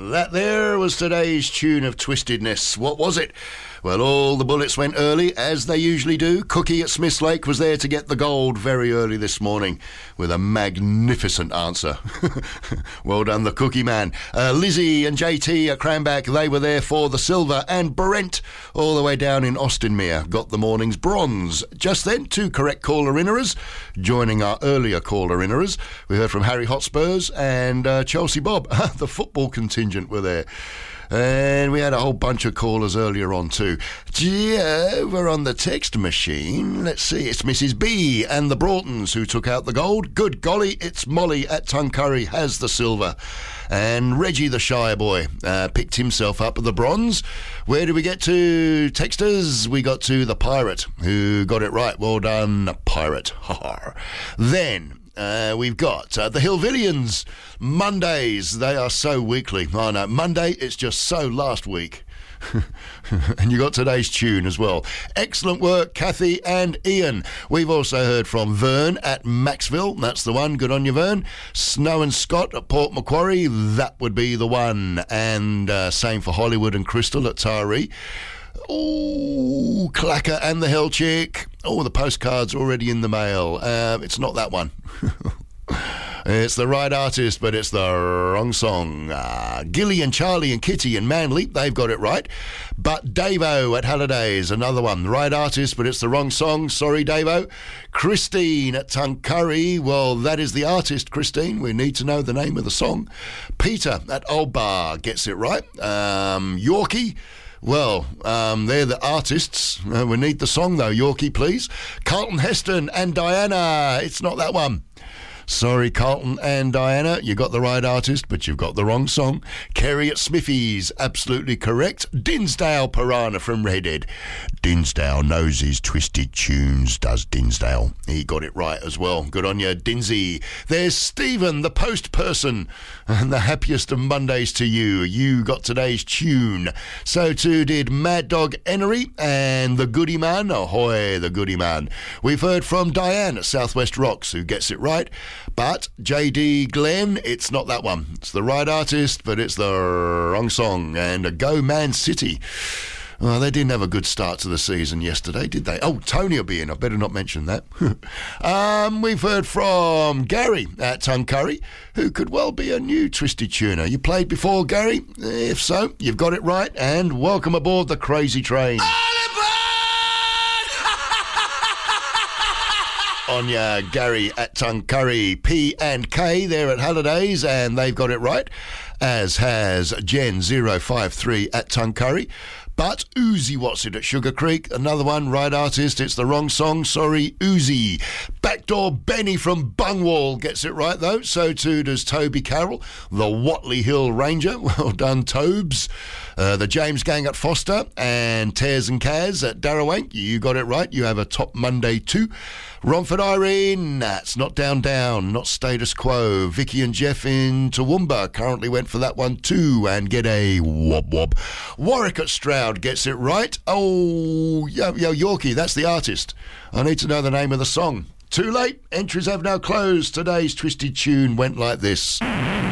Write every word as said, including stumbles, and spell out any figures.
that there was today's tune of Twistedness. What was it? Well, all the bullets went early, as they usually do. Cookie at Smiths Lake was there to get the gold very early this morning with a magnificent answer. Well done, the Cookie man. Uh, Lizzie and J T at Cranback, they were there for the silver. And Brent, all the way down in Austinmere, got the morning's bronze. Just then, two correct caller-innerers. Joining our earlier caller-innerers, we heard from Harry Hotspurs and uh, Chelsea Bob. The football contingent were there. And we had a whole bunch of callers earlier on too. Yeah, over on the text machine, let's see, it's Missus B and the Broughtons who took out the gold. Good golly, it's Molly at Tuncurry has the silver. And Reggie the Shire boy uh, picked himself up the bronze. Where did we get to, texters? We got to the Pirate, who got it right. Well done, Pirate. Then... Uh, we've got uh, the Hillvillians. Mondays, they are so weekly. I know, Monday, it's just so last week. And you got today's tune as well. Excellent work, Kathy and Ian. We've also heard from Vern at Maxville. That's the one. Good on you, Vern. Snow and Scott at Port Macquarie. That would be the one. And uh, same for Hollywood and Crystal at Taree. Oh, Clacker and the Hell Chick. Oh, the postcard's already in the mail. Uh, it's not that one. It's the right artist, but it's the wrong song. Uh, Gilly and Charlie and Kitty and Manly, they've got it right. But Davo at Hallidays, another one. The right artist, but it's the wrong song. Sorry, Davo. Christine at Tuncurry, well, that is the artist, Christine. We need to know the name of the song. Peter at Old Bar gets it right. Um, Yorkie. Well, um, they're the artists. Uh, we need the song, though. Yorkie, please. Carlton Heston and Diana. It's not that one. Sorry, Carlton and Diana, you got the right artist, but you've got the wrong song. Kerry at Smithy's, absolutely correct. Dinsdale Piranha from Redhead. Dinsdale knows his twisted tunes, does Dinsdale. He got it right as well. Good on you, Dinsey. There's Stephen, the post person, and the happiest of Mondays to you. You got today's tune. So too did Mad Dog Enery and the Goody Man. Ahoy, the Goody Man. We've heard from Diane at Southwest Rocks, who gets it right. But J D Glenn, it's not that one. It's the right artist, but it's the wrong song. And a Go Man City. Oh, they didn't have a good start to the season yesterday, did they? Oh, Tony will be in. I better not mention that. um, we've heard from Gary at Tuncurry, who could well be a new twisted tuner. You played before, Gary? If so, you've got it right. And welcome aboard the Crazy Train. On ya, Gary at Tuncurry. P and K there at Hallidays, and they've got it right, as has Gen zero five three at Tuncurry. But Uzi what's it at Sugar Creek. Another one, right artist, it's the wrong song. Sorry, Uzi. Backdoor Benny from Bungwall gets it right, though. So too does Toby Carroll, the Watley Hill Ranger. Well done, Tobes. Uh, the James Gang at Foster, and Tears and Kaz at Darrawank. You got it right. You have a top Monday too. Romford Irene, that's not down down, not status quo. Vicky and Jeff in Toowoomba currently went for that one too, and get a wob wob. Warwick at Stroud gets it right. Oh, yo, yo, Yorkie, that's the artist. I need to know the name of the song. Too late, entries have now closed. Today's twisted tune went like this.